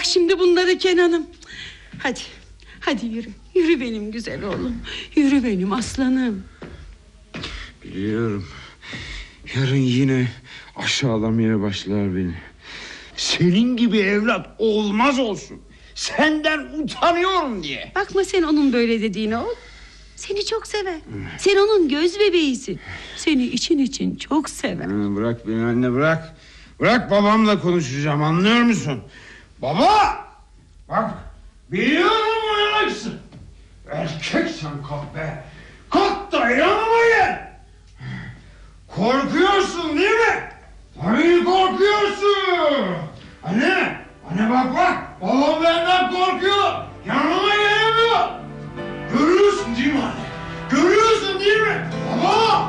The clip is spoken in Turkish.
bırak şimdi bunları Kenan'ım. Hadi, hadi yürü. Yürü benim güzel oğlum. Yürü benim aslanım. Biliyorum. Yarın yine aşağılamaya başlar beni. Senin gibi evlat olmaz olsun. Senden utanıyorum diye. Bakma sen onun böyle dediğine oğlum. Seni çok sever. Sen onun göz bebeğisin. Seni için için çok sever. Bırak beni anne, bırak. Bırak, babamla konuşacağım, anlıyor musun? Baba! Bak, biliyorum uyanıksın. Erkeksen kalk be. Kalk da yanıma gel. Korkuyorsun değil mi? Tabii korkuyorsun. Anne bak bak. Babam benden korkuyor. Yanıma gelemiyor. Görüyorsun değil mi anne? Görüyorsun değil mi? Baba!